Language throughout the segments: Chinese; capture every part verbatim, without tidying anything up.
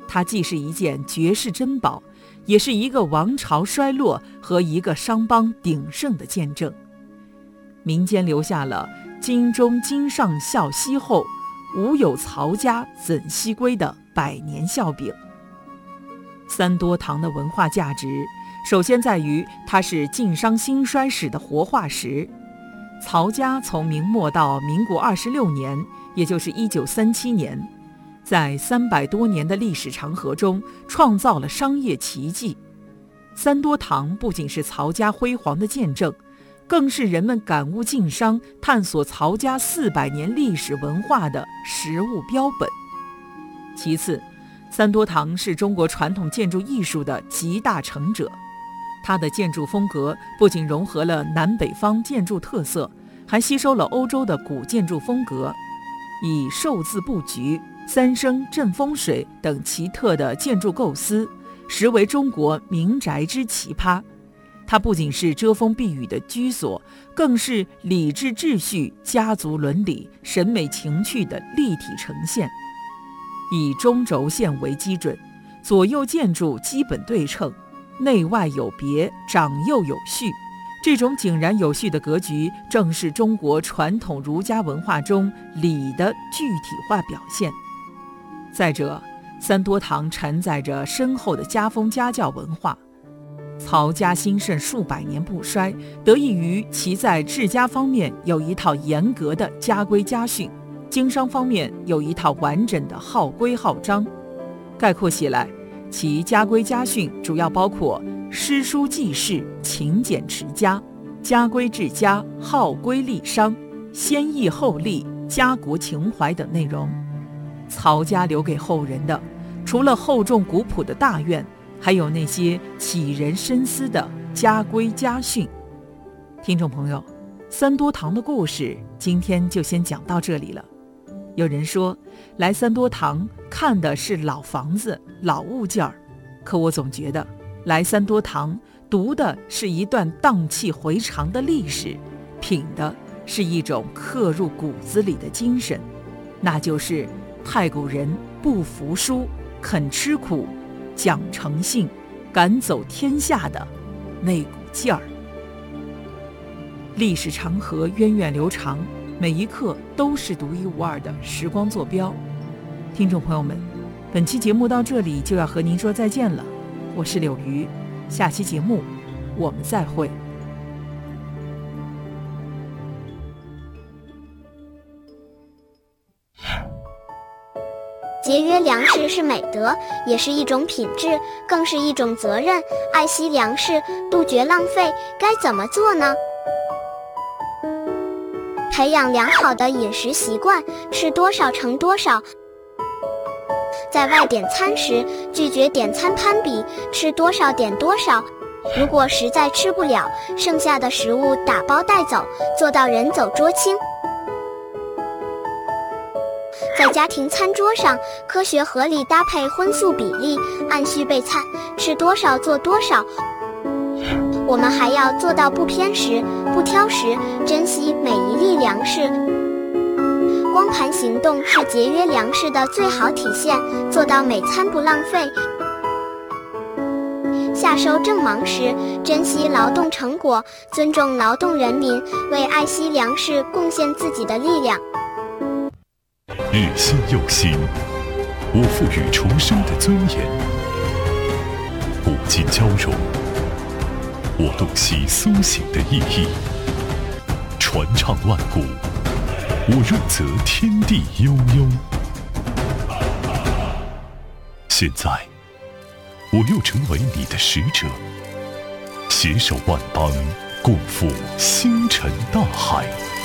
它既是一件绝世珍宝，也是一个王朝衰落和一个商邦鼎盛的见证。民间留下了京中今上孝熙后，吾有曹家怎西归的百年笑柄。三多堂的文化价值首先在于它是晋商兴衰史的活化石。曹家从明末到民国二十六年，也就是一九三七年，在三百多年的历史长河中创造了商业奇迹。三多堂不仅是曹家辉煌的见证，更是人们感悟晋商、探索曹家四百年历史文化的实物标本。其次，三多堂是中国传统建筑艺术的集大成者。它的建筑风格不仅融合了南北方建筑特色，还吸收了欧洲的古建筑风格，以寿字布局、三生镇风水等奇特的建筑构思，实为中国民宅之奇葩。它不仅是遮风避雨的居所，更是礼制秩序、家族伦理、审美情趣的立体呈现。以中轴线为基准，左右建筑基本对称，内外有别，长幼有序。这种井然有序的格局，正是中国传统儒家文化中礼的具体化表现。再者，三多堂承载着深厚的家风家教文化。曹家兴盛数百年不衰，得益于其在治家方面有一套严格的家规家训，经商方面有一套完整的号规号章。概括起来，其家规家训主要包括诗书记事、勤俭持家、家规治家、号规立商、先义后立、家国情怀等内容。曹家留给后人的，除了厚重古朴的大院，还有那些启人深思的家规家训。听众朋友，三多堂的故事今天就先讲到这里了。有人说，来三多堂看的是老房子、老物件儿，可我总觉得来三多堂读的是一段荡气回肠的历史，品的是一种刻入骨子里的精神，那就是太古人不服输、肯吃苦、讲诚信、敢走天下的那股劲儿。历史长河源远流长，每一刻都是独一无二的时光坐标。听众朋友们，本期节目到这里就要和您说再见了，我是柳鱼，下期节目我们再会。 节约粮食是美德，也是一种品质，更是一种责任。爱惜粮食，杜绝浪费，该怎么做呢？培养良好的饮食习惯，吃多少盛多少。在外点餐时，拒绝点餐攀比，吃多少点多少。如果实在吃不了，剩下的食物打包带走，做到人走桌轻。在家庭餐桌上，科学合理搭配荤素比例，按需备餐，吃多少做多少。我们还要做到不偏食、不挑食，珍惜每一粒粮食。光盘行动是节约粮食的最好体现，做到每餐不浪费。夏收正忙时，珍惜劳动成果，尊重劳动人民，为爱惜粮食贡献自己的力量。 日新又新，我赋予重生的尊严；古今交融，我洞悉苏醒的意义。传唱万古，我润泽天地悠悠。现在，我又成为你的使者，携手万邦，共赴星辰大海。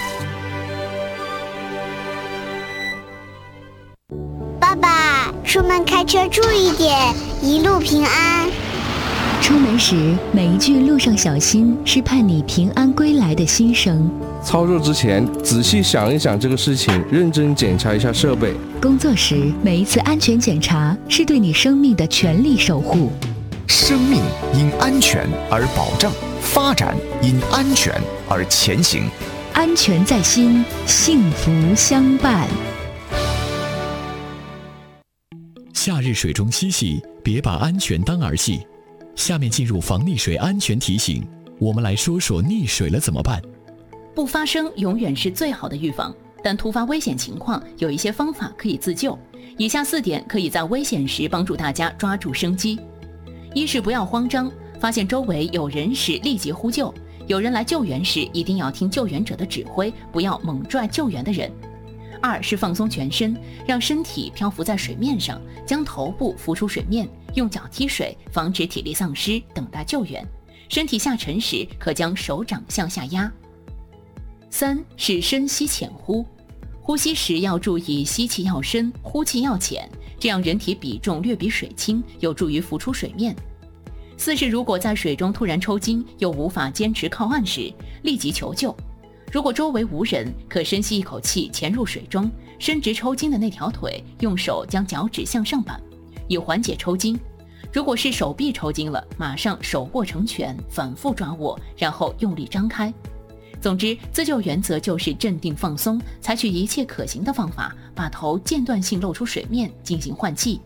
爸爸，出门开车注意点，一路平安。 出门时每一句路上小心是盼你平安归来的心声。 操作之前仔细想一想这个事情，认真检查一下设备。 工作时每一次安全检查是对你生命的全力守护。 生命因安全而保障，发展因安全而前行。 安全在心，幸福相伴。 夏日水中嬉戏，别把安全当儿戏。下面进入防溺水安全提醒，我们来说说溺水了怎么办。 不发生永远是最好的预防，但突发危险情况有一些方法可以自救。以下四点可以在危险时帮助大家抓住生机。一是不要慌张，发现周围有人时立即呼救，有人来救援时一定要听救援者的指挥，不要猛拽救援的人。二是放松全身，让身体漂浮在水面上，将头部浮出水面，用脚踢水，防止体力丧失，等待救援。身体下沉时可将手掌向下压。三是深吸浅呼，呼吸时要注意吸气要深，呼气要浅，这样人体比重略比水轻，有助于浮出水面。四是如果在水中突然抽筋又无法坚持靠岸时，立即求救。如果周围无人，可深吸一口气潜入水中，伸直抽筋的那条腿，用手将脚趾向上扳，以缓解抽筋。如果是手臂抽筋了，马上手握成拳，反复抓握，然后用力张开。总之，自救原则就是镇定放松，采取一切可行的方法，把头间断性露出水面进行换气。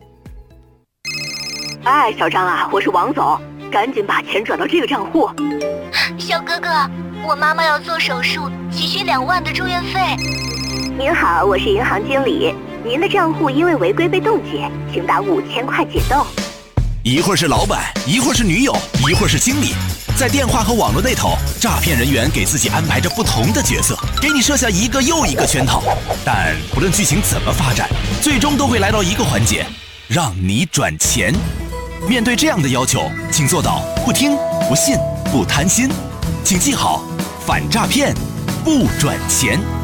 哎，小张啊，我是王总，赶紧把钱转到这个账户。 小哥哥，我妈妈要做手术，急需两万的住院费。 您好，我是银行经理，您的账户因为违规被冻结，请打五千块解冻。 一会儿是老板，一会儿是女友，一会儿是经理，在电话和网络那头，诈骗人员给自己安排着不同的角色，给你设下一个又一个圈套。但不论剧情怎么发展，最终都会来到一个环节，让你转钱。面对这样的要求，请做到不听、不信、不贪心。请记好，反诈骗，不转钱。